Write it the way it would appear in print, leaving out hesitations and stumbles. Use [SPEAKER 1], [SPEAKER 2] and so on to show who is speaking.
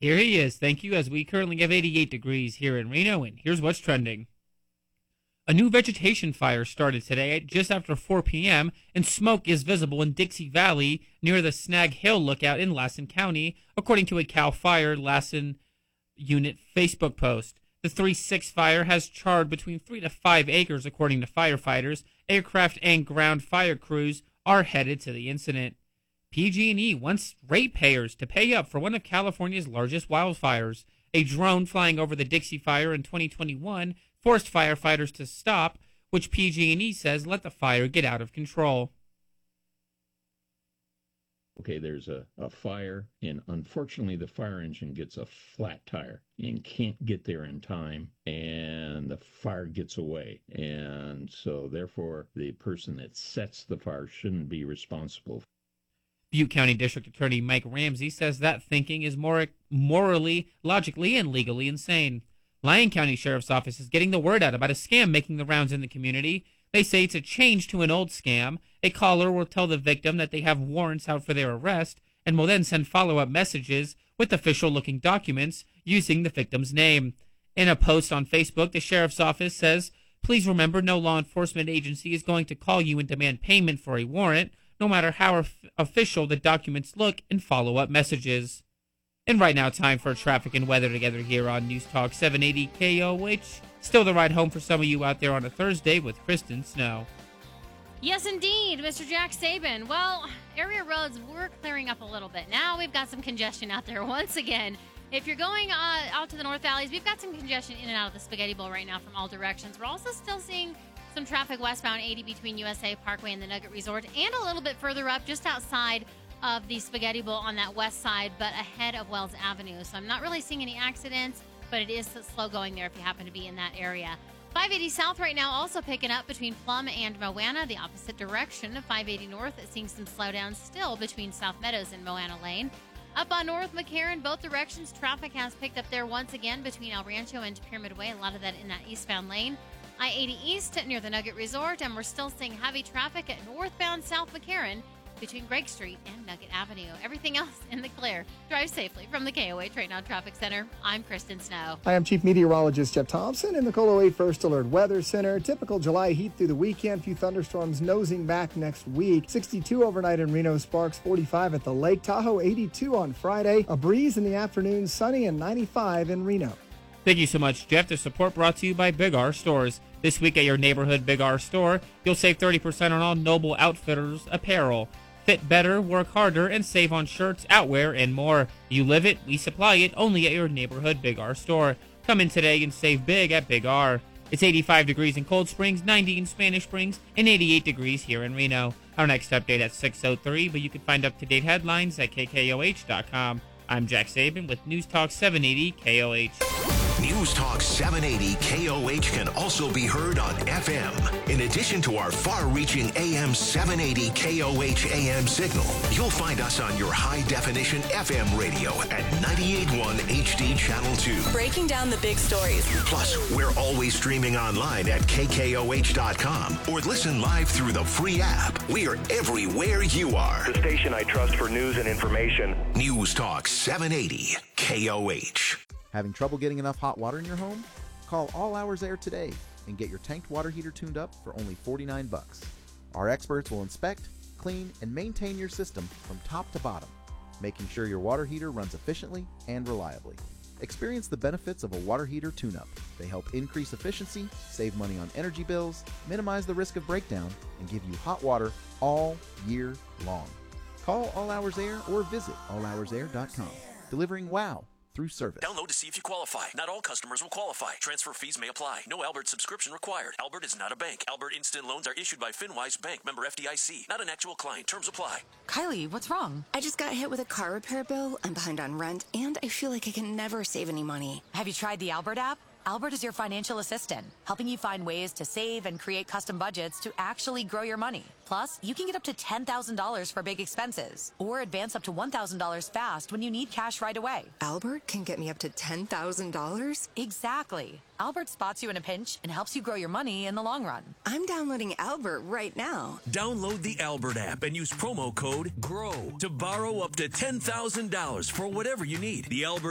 [SPEAKER 1] Here he is. Thank you, as we currently have 88 degrees here in Reno, and here's what's trending. A new vegetation fire started today at just after 4 p.m., and smoke is visible in Dixie Valley near the Snag Hill Lookout in Lassen County, according to a CAL FIRE Lassen Unit Facebook post. The 3.6 fire has charred between 3 to 5 acres, according to firefighters. Aircraft and ground fire crews are headed to the incident. PG&E wants ratepayers to pay up for one of California's largest wildfires. A drone flying over the Dixie Fire in 2021 forced firefighters to stop, which PG&E says let the fire get out of control.
[SPEAKER 2] Okay, there's a fire, and unfortunately the fire engine gets a flat tire and can't get there in time, and the fire gets away. And so therefore the person that sets the fire shouldn't be responsible.
[SPEAKER 1] Butte County District Attorney Mike Ramsey says that thinking is more morally, logically, and legally insane. Lyon County Sheriff's Office is getting the word out about a scam making the rounds in the community. They say it's a change to an old scam. A caller will tell the victim that they have warrants out for their arrest and will then send follow-up messages with official-looking documents using the victim's name. In a post on Facebook, the Sheriff's Office says, "Please remember, no law enforcement agency is going to call you and demand payment for a warrant, no matter how official the documents look in follow-up messages." And right now, time for traffic and weather together here on News Talk 780 KOH. Still the ride home for some of you out there on a Thursday with Kristen Snow.
[SPEAKER 3] Yes, indeed, Mr. Jack Saban. Well, area roads were clearing up a little bit. Now we've got some congestion out there once again. If you're going out to the North Valleys, we've got some congestion in and out of the Spaghetti Bowl right now from all directions. We're also still seeing some traffic westbound 80 between USA Parkway and the Nugget Resort, and a little bit further up just outside of the Spaghetti Bowl on that west side, but ahead of Wells Avenue. So I'm not really seeing any accidents, but it is slow going there if you happen to be in that area. 580 South right now also picking up between Plum and Moana, the opposite direction of 580 North, seeing some slowdowns still between South Meadows and Moana Lane. Up on North McCarran, both directions, traffic has picked up there once again between El Rancho and Pyramid Way, a lot of that in that eastbound lane. I-80 East near the Nugget Resort, and we're still seeing heavy traffic at northbound South McCarran between Gregg Street and Nugget Avenue. Everything else in the clear. Drive safely from the KOA Train on Traffic Center. I'm Kristen Snow.
[SPEAKER 4] Hi, I'm Chief Meteorologist Jeff Thompson in the KOA First Alert Weather Center. Typical July heat through the weekend. Few thunderstorms nosing back next week. 62 overnight in Reno, Sparks 45 at the Lake Tahoe, 82 on Friday. A breeze in the afternoon, sunny, and 95 in Reno.
[SPEAKER 1] Thank you so much, Jeff. The support brought to you by Big R Stores. This week at your neighborhood Big R store, you'll save 30% on all Noble Outfitters apparel. Fit better, work harder, and save on shirts, outwear, and more. You live it, we supply it, only at your neighborhood Big R store. Come in today and save big at Big R. It's 85 degrees in Cold Springs, 90 in Spanish Springs, and 88 degrees here in Reno. Our next update at 6:03, but you can find up-to-date headlines at KKOH.com. I'm Jack Saban with News Talk 780 KOH.
[SPEAKER 5] News Talk 780 KOH can also be heard on FM. In addition to our far-reaching AM 780 KOH AM signal, you'll find us on your high-definition FM radio at 98.1 HD Channel 2.
[SPEAKER 6] Breaking down the big stories.
[SPEAKER 5] Plus, we're always streaming online at KKOH.com or listen live through the free app. We are everywhere you are.
[SPEAKER 7] The station I trust for news and information.
[SPEAKER 5] News Talk 780 KOH.
[SPEAKER 8] Having trouble getting enough hot water in your home? Call All Hours Air today and get your tanked water heater tuned up for only $49. Our experts will inspect, clean, and maintain your system from top to bottom, making sure your water heater runs efficiently and reliably. Experience the benefits of a water heater tune-up. They help increase efficiency, save money on energy bills, minimize the risk of breakdown, and give you hot water all year long. Call All Hours Air or visit allhoursair.com. Delivering wow through service.
[SPEAKER 9] Download to see if you qualify. Not all customers will qualify. Transfer fees may apply. No Albert subscription required. Albert is not a bank. Albert Instant Loans are issued by FinWise Bank, member FDIC. Not an actual client. Terms apply.
[SPEAKER 6] Kylie, what's wrong?
[SPEAKER 10] I just got hit with a car repair bill. I'm behind on rent, and I feel like I can never save any money.
[SPEAKER 6] Have you tried the Albert app? Albert is your financial assistant, helping you find ways to save and create custom budgets to actually grow your money. Plus, you can get up to $10,000 for big expenses or advance up to $1,000 fast when you need cash right away.
[SPEAKER 10] Albert can get me up to $10,000?
[SPEAKER 6] Exactly. Albert spots you in a pinch and helps you grow your money in the long run.
[SPEAKER 10] I'm downloading Albert right now.
[SPEAKER 9] Download the Albert app and use promo code GROW to borrow up to $10,000 for whatever you need. The Albert